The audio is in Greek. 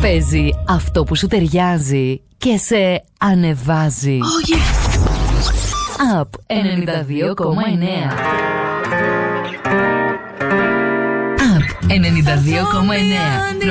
Παίζει αυτό που σου ταιριάζει και σε ανεβάζει. Oh yes. Up 92,9. Up 92,9.